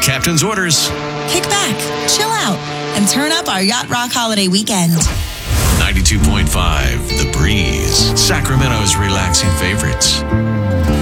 captain's orders. Kick back, chill out, and turn up our Yacht Rock holiday weekend. 92.5 The Breeze, Sacramento's relaxing favorites.